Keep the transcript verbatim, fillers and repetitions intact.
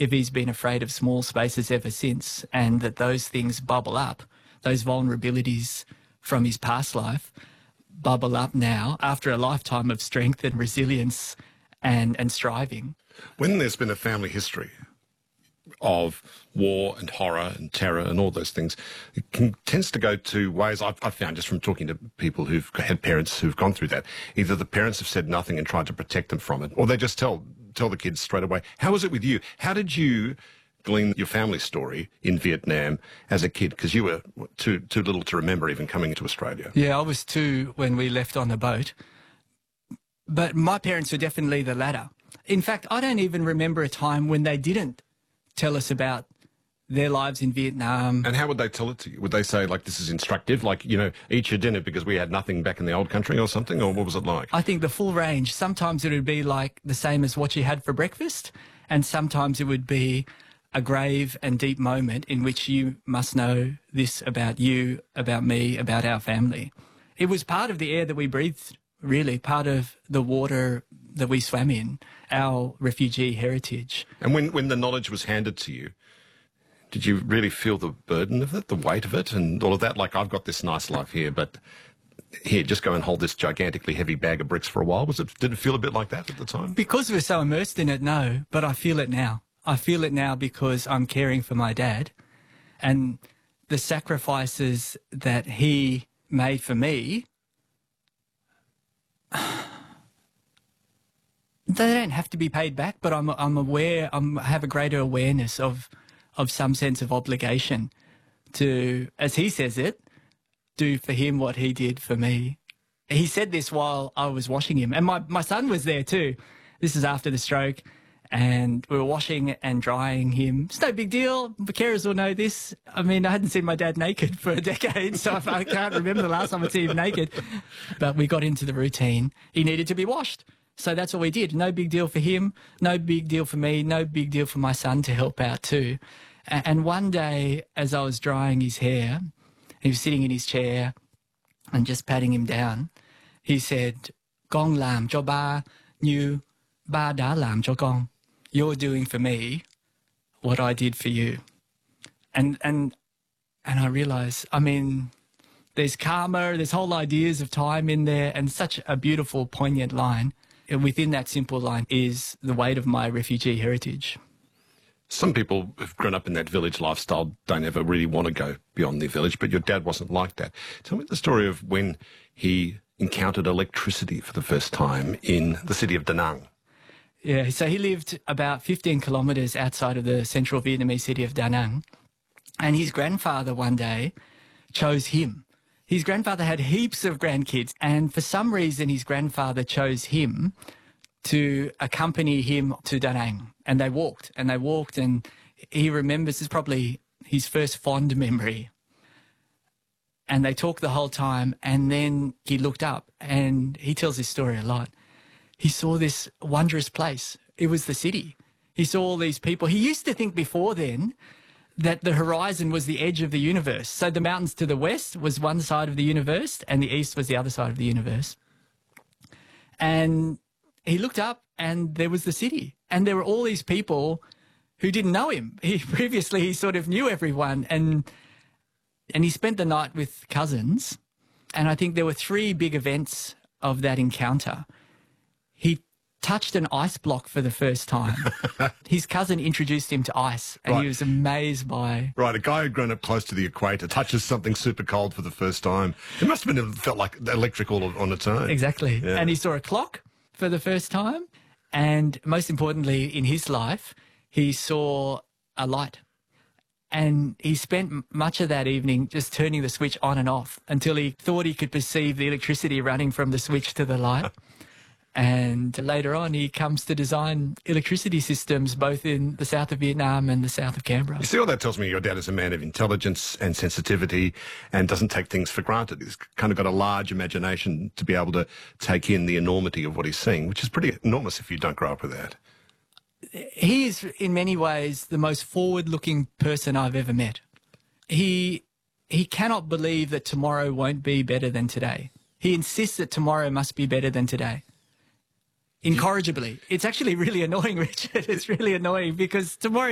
if he's been afraid of small spaces ever since, and that those things bubble up, those vulnerabilities from his past life bubble up now after a lifetime of strength and resilience and, and striving. When there's been a family history of war and horror and terror and all those things, it can, tends to go to ways I've, I've found just from talking to people who've had parents who've gone through that. Either the parents have said nothing and tried to protect them from it, or they just tell tell the kids straight away. How was it with you? How did you glean your family story in Vietnam as a kid? Because you were too too little to remember even coming into Australia. Yeah, I was two when we left on the boat. But my parents were definitely the latter. In fact, I don't even remember a time when they didn't tell us about their lives in Vietnam. And how would they tell it to you? Would they say, like, this is instructive, like, you know, eat your dinner because we had nothing back in the old country or something? Or what was it like? I think the full range. Sometimes it would be like the same as what you had for breakfast, and sometimes it would be a grave and deep moment in which you must know this about you, about me, about our family. It was part of the air that we breathed, really, part of the water that we swam in, our refugee heritage. And when, when the knowledge was handed to you, did you really feel the burden of it, the weight of it and all of that? Like, I've got this nice life here, but here, just go and hold this gigantically heavy bag of bricks for a while. Was it? Did it feel a bit like that at the time? Because we're so immersed in it, no, but I feel it now. I feel it now because I'm caring for my dad, and the sacrifices that he made for me, they don't have to be paid back, but I'm I'm aware, I'm, I have a greater awareness of of some sense of obligation to, as he says it, do for him what he did for me. He said this while I was washing him, and my, my son was there too. This is after the stroke, and we were washing and drying him. It's no big deal. The carers will know this. I mean, I hadn't seen my dad naked for a decade, so I can't remember the last time I'd seen him naked. But we got into the routine. He needed to be washed. So that's what we did. No big deal for him, no big deal for me, no big deal for my son to help out too. And one day, as I was drying his hair, he was sitting in his chair and just patting him down. He said, "Con làm cho ba như ba đã làm cho con." You're doing for me what I did for you. And and and I realised, I mean, there's karma, there's whole ideas of time in there, and such a beautiful, poignant line. And within that simple line is the weight of my refugee heritage. Some people who've grown up in that village lifestyle don't ever really want to go beyond their village, but your dad wasn't like that. Tell me the story of when he encountered electricity for the first time in the city of Da Nang. Yeah, so he lived about fifteen kilometres outside of the central Vietnamese city of Da Nang, and his grandfather one day chose him. His grandfather had heaps of grandkids, and for some reason his grandfather chose him to accompany him to Da Nang. And they walked, and they walked, and he remembers, this is probably his first fond memory. And they talked the whole time, and then he looked up, and he tells this story a lot. He saw this wondrous place. It was the city. He saw all these people. He used to think before then that the horizon was the edge of the universe. So the mountains to the west was one side of the universe and the east was the other side of the universe. And he looked up and there was the city. And there were all these people who didn't know him. He previously, he sort of knew everyone. And, and he spent the night with cousins. And I think there were three big events of that encounter. He touched an ice block for the first time. His cousin introduced him to ice, and right. He was amazed by... Right, a guy who'd grown up close to the equator touches something super cold for the first time. It must have been felt like electrical on its own. Exactly. Yeah. And he saw a clock for the first time, and most importantly in his life, he saw a light. And he spent much of that evening just turning the switch on and off until he thought he could perceive the electricity running from the switch to the light. And later on, he comes to design electricity systems both in the south of Vietnam and the south of Canberra. You see, all that tells me your dad is a man of intelligence and sensitivity and doesn't take things for granted. He's kind of got a large imagination to be able to take in the enormity of what he's seeing, which is pretty enormous if you don't grow up with that. He is, in many ways, the most forward-looking person I've ever met. He, he cannot believe that tomorrow won't be better than today. He insists that tomorrow must be better than today. Incorrigibly. It's actually really annoying, Richard. It's really annoying because tomorrow